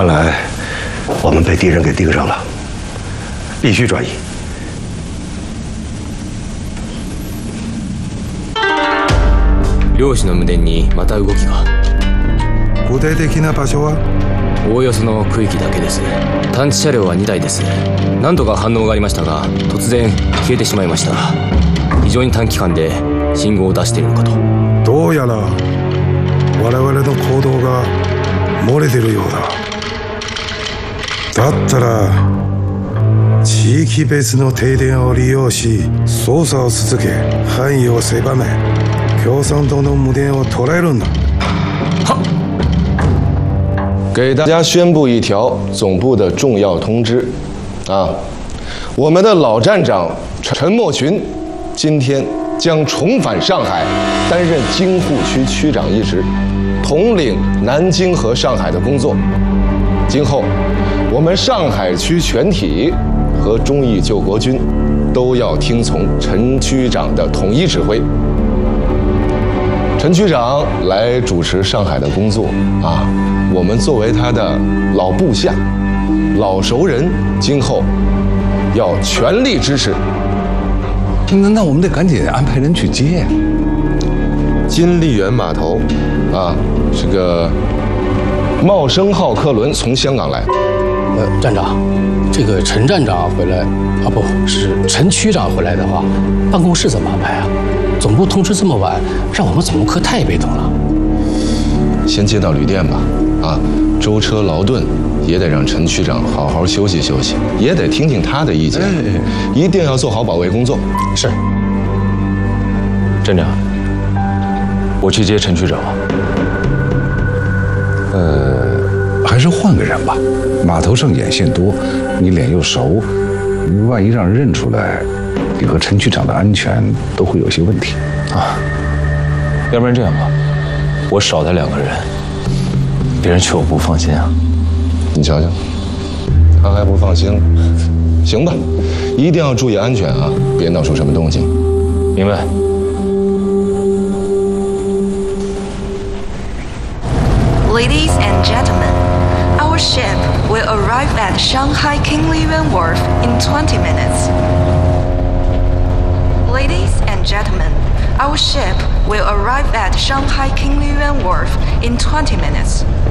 看来我们被敌人给盯上了，必须转移。 漁師の無電にまた動きが。 具体的な場所は？ おおよその区域だけです。探知車両は2台です。何度か反応がありましたが突然消えてしまいました。非常に短期間で信号を出しているのかと。 どうやら我々の行動が漏れてるようだ。だったら地域別の停電を利用し捜査を続け範囲を狭め共産党の無電を捉えるんだ。 给大家宣布一条总部的重要通知，我们的老站长陈默群今天将重返上海，担任京沪区区长一职，统领南京和上海的工作。今后，我们上海区全体和忠义救国军都要听从陈区长的统一指挥。陈区长来主持上海的工作我们作为他的老部下、老熟人，今后要全力支持。 那我们得赶紧安排人去接呀。 金丽园码头这个茂生号客轮从香港来。 站长，这个陈站长回来不是陈区长回来的话，办公室怎么安排啊？总部通知这么晚，让我们总部科太被动了。 先接到旅店吧，舟车劳顿，也得让陈区长好好休息休息，也得听听他的意见，一定要做好保卫工作。 是。 站长，我去接陈区长。 还是换个人吧。码头上眼线多，你脸又熟，万一让人认出来，你和陈区长的安全都会有些问题要不然这样吧，我少带2个人，别人去我不放心啊。 你瞧瞧，他还不放心了。行吧，一定要注意安全别闹出什么动静。 明白。 Ladies and gentlemen, our ship will arrive at Shanghai King Liyuan Wharf in 20 minutes. Ladies and gentlemen, our ship will arrive at Shanghai King Liyuan Wharf in 20 minutes.